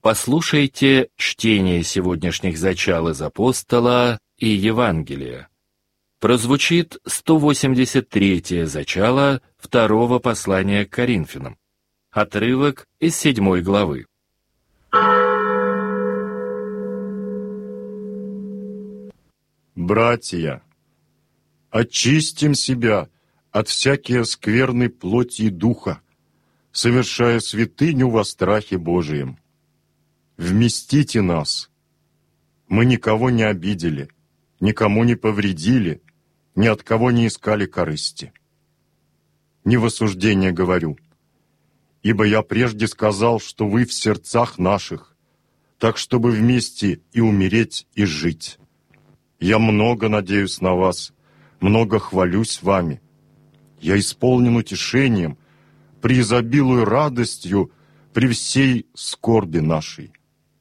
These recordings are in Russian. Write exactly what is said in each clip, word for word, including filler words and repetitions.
Послушайте чтение сегодняшних зачал из Апостола и Евангелия. Прозвучит сто восемьдесят третье зачало второго послания к Коринфянам. Отрывок из седьмой главы. Братья, очистим себя от всякой скверной плоти и духа, совершая святыню во страхе Божием. Вместите нас. Мы никого не обидели, никому не повредили, ни от кого не искали корысти. Не в осуждение говорю, ибо я прежде сказал, что вы в сердцах наших, так чтобы вместе и умереть, и жить. Я много надеюсь на вас, много хвалюсь вами. Я исполнен утешением, преизобилую радостью при всей скорби нашей.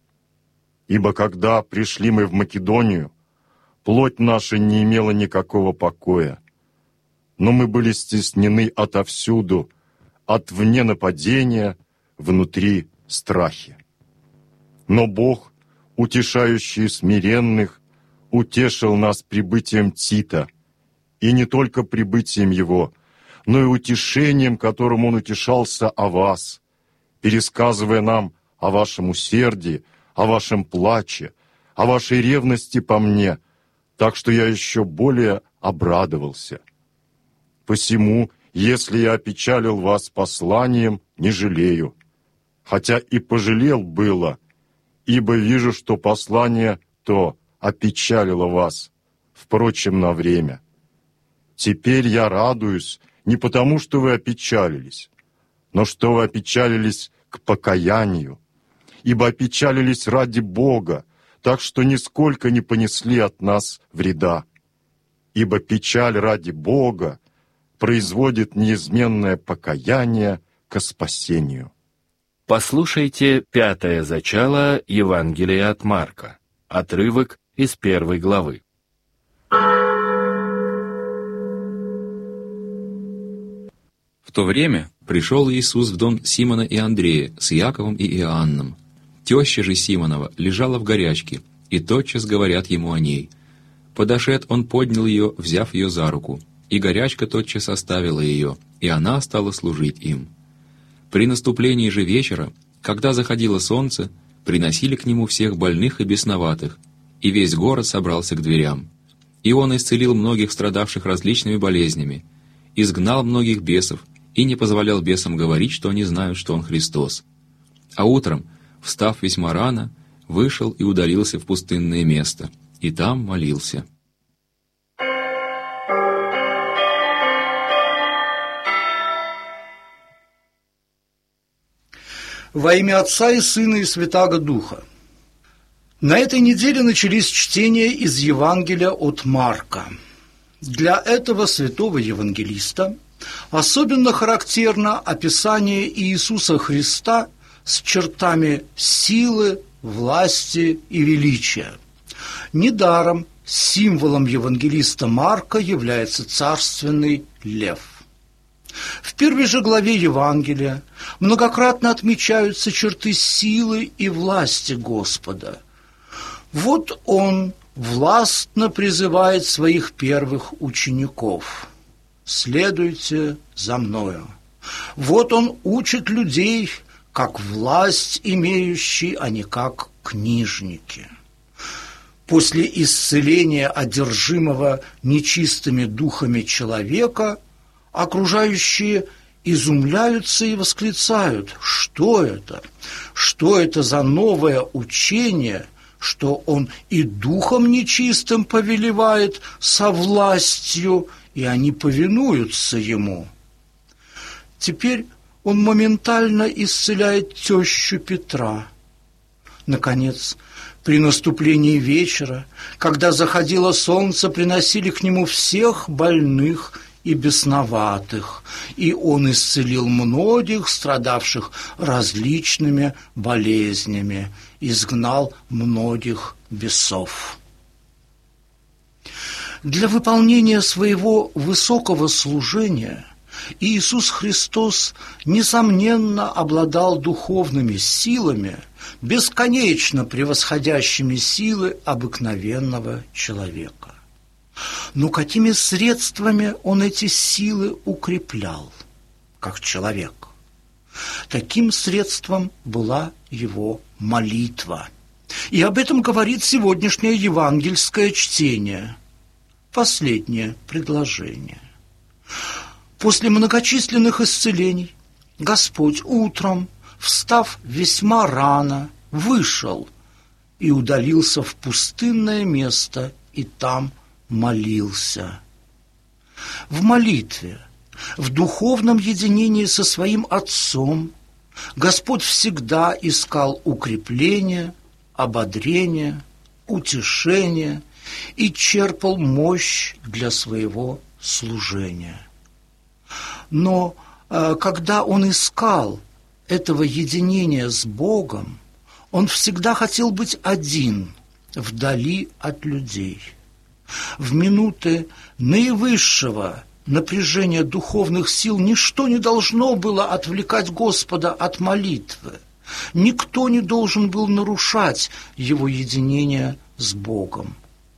Ибо когда пришли мы в Македонию, плоть наша не имела никакого покоя, но мы были стеснены отовсюду, от вне нападения, внутри страхи. Но Бог, утешающий смиренных, утешил нас прибытием Тита, и не только прибытием его, но и утешением, которым он утешался о вас, пересказывая нам о вашем усердии, о вашем плаче, о вашей ревности по мне, так что я еще более обрадовался. Посему, если я опечалил вас посланием, не жалею, хотя и пожалел было, ибо вижу, что послание то опечалило вас, впрочем, на время. Теперь я радуюсь не потому, что вы опечалились, но что вы опечалились к покаянию, ибо опечалились ради Бога, так что нисколько не понесли от нас вреда. Ибо печаль ради Бога производит неизменное покаяние ко спасению. Послушайте пятое зачало Евангелия от Марка. Отрывок из первой главы. В то время пришел Иисус в дом Симона и Андрея с Яковом и Иоанном. Теща же Симонова лежала в горячке, и тотчас говорят ему о ней. Подошед, он поднял ее, взяв ее за руку, и горячка тотчас оставила ее, и она стала служить им. При наступлении же вечера, когда заходило солнце, приносили к нему всех больных и бесноватых, и весь город собрался к дверям. И он исцелил многих страдавших различными болезнями, изгнал многих бесов, и не позволял бесам говорить, что они знают, что он Христос. А утром, встав весьма рано, вышел и удалился в пустынное место, и там молился. Во имя Отца и Сына и Святаго Духа. На этой неделе начались чтения из Евангелия от Марка. Для этого святого евангелиста особенно характерно описание Иисуса Христа с чертами силы, власти и величия. Недаром символом евангелиста Марка является царственный лев. В первой же главе Евангелия многократно отмечаются черты силы и власти Господа. Вот Он властно призывает своих первых учеников: «Следуйте за Мною». Вот Он учит людей, как власть имеющий, а не как книжники. После исцеления одержимого нечистыми духами человека окружающие изумляются и восклицают: что это? Что это за новое учение, что он и духом нечистым повелевает со властью, и они повинуются ему? Теперь он моментально исцеляет тещу Петра. Наконец, при наступлении вечера, когда заходило солнце, приносили к нему всех больных и бесноватых, и он исцелил многих, страдавших различными болезнями, изгнал многих бесов. Для выполнения своего высокого служения Иисус Христос, несомненно, обладал духовными силами, бесконечно превосходящими силы обыкновенного человека. Но какими средствами Он эти силы укреплял, как человек? Таким средством была Его молитва. И об этом говорит сегодняшнее евангельское чтение. Последнее предложение. После многочисленных исцелений Господь утром, встав весьма рано, вышел и удалился в пустынное место, и там молился. В молитве, в духовном единении со своим Отцом Господь всегда искал укрепления, ободрения, утешения и черпал мощь для своего служения. Но э, когда он искал этого единения с Богом, он всегда хотел быть один, вдали от людей. В минуты наивысшего напряжения духовных сил ничто не должно было отвлекать Господа от молитвы. Никто не должен был нарушать его единение с Богом.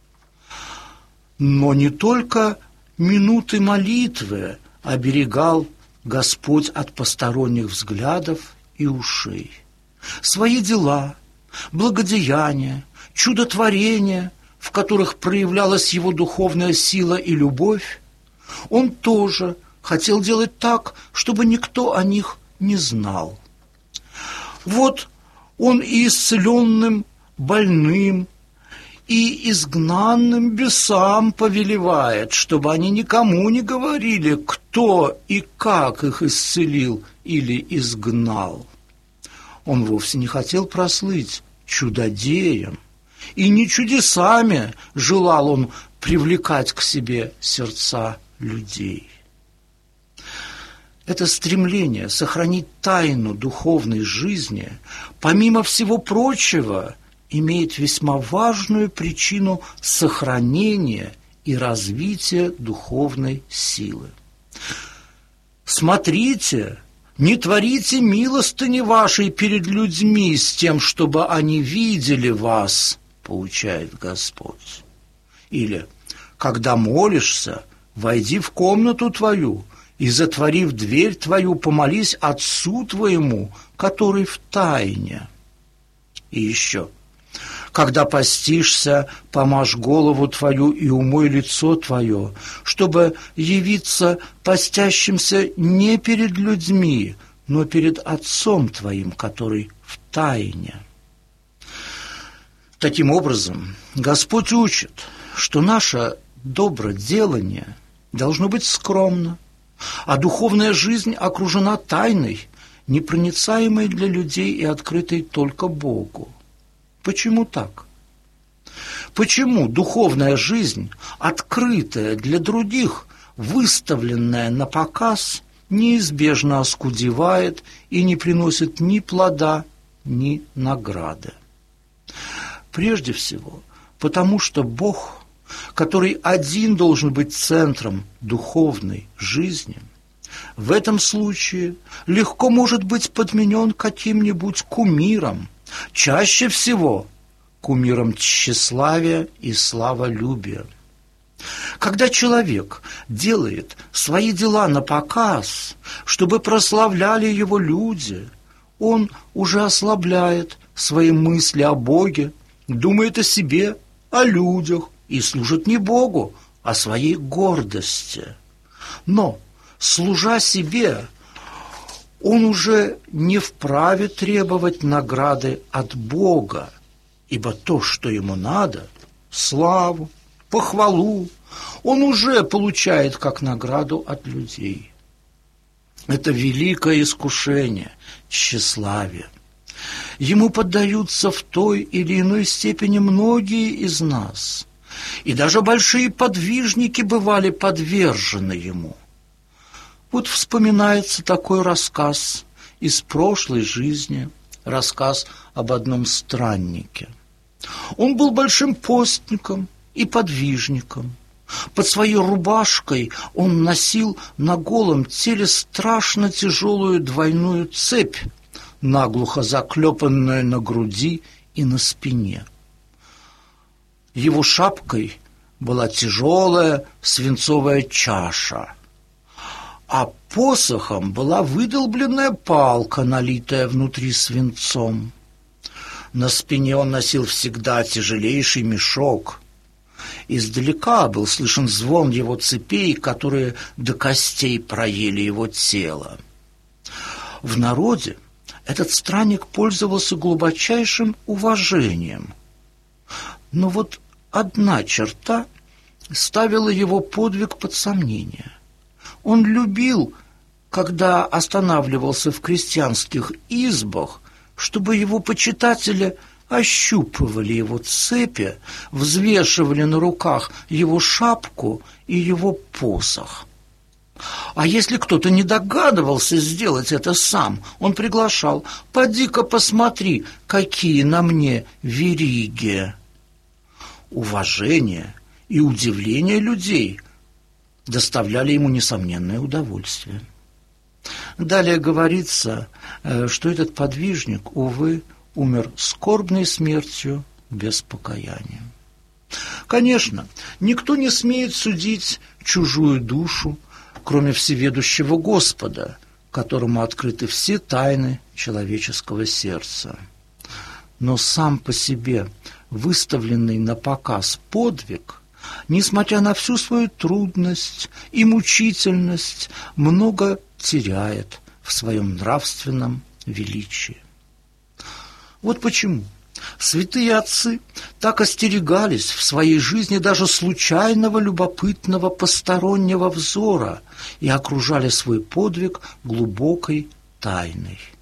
Но не только минуты молитвы оберегал Господь от посторонних взглядов и ушей. Свои дела, благодеяния, чудотворения, в которых проявлялась его духовная сила и любовь, он тоже хотел делать так, чтобы никто о них не знал. Вот он и исцеленным, больным, и изгнанным бесам повелевает, чтобы они никому не говорили, кто и как их исцелил или изгнал. Он вовсе не хотел прослыть чудодеем, и не чудесами желал он привлекать к себе сердца людей. Это стремление сохранить тайну духовной жизни, помимо всего прочего, имеет весьма важную причину сохранения и развития духовной силы. «Смотрите, не творите милостыни вашей перед людьми с тем, чтобы они видели вас», — поучает Господь. Или «Когда молишься, войди в комнату твою и, затворив дверь твою, помолись Отцу твоему, который в тайне». И еще «Когда постишься, помажь голову твою и умой лицо твое, чтобы явиться постящимся не перед людьми, но перед Отцом твоим, который в тайне». Таким образом, Господь учит, что наше доброделание должно быть скромно, а духовная жизнь окружена тайной, непроницаемой для людей и открытой только Богу. Почему так? Почему духовная жизнь, открытая для других, выставленная на показ, неизбежно оскудевает и не приносит ни плода, ни награды? Прежде всего, потому что Бог, который один должен быть центром духовной жизни, в этом случае легко может быть подменен каким-нибудь кумиром, чаще всего кумиром тщеславия и славолюбия. Когда человек делает свои дела на показ, чтобы прославляли его люди, он уже ослабляет свои мысли о Боге, думает о себе, о людях и служит не Богу, а своей гордости. Но, служа себе, он уже не вправе требовать награды от Бога, ибо то, что ему надо, славу, похвалу, он уже получает как награду от людей. Это великое искушение, тщеславие. Ему поддаются в той или иной степени многие из нас, и даже большие подвижники бывали подвержены ему. Вот вспоминается такой рассказ из прошлой жизни, рассказ об одном страннике. Он был большим постником и подвижником, Под своей рубашкой он носил на голом теле страшно тяжелую двойную цепь, наглухо заклепанную на груди и на спине. Его шапкой была тяжелая свинцовая чаша, а посохом была выдолбленная палка, налитая внутри свинцом. На спине он носил всегда тяжелейший мешок. Издалека был слышен звон его цепей, которые до костей проели его тело. В народе этот странник пользовался глубочайшим уважением. Но вот одна черта ставила его подвиг под сомнение. Он любил, когда останавливался в крестьянских избах, чтобы его почитатели ощупывали его цепи, взвешивали на руках его шапку и его посох. А если кто-то не догадывался сделать это сам, он приглашал: «Поди-ка посмотри, какие на мне вериги». Уважение и удивление людей доставляли ему несомненное удовольствие. Далее говорится, что этот подвижник, увы, умер скорбной смертью без покаяния. Конечно, никто не смеет судить чужую душу, кроме всеведущего Господа, которому открыты все тайны человеческого сердца. Но сам по себе выставленный на показ подвиг, несмотря на всю свою трудность и мучительность, много теряет в своем нравственном величии. Вот почему святые отцы так остерегались в своей жизни даже случайного любопытного постороннего взора и окружали свой подвиг глубокой тайной.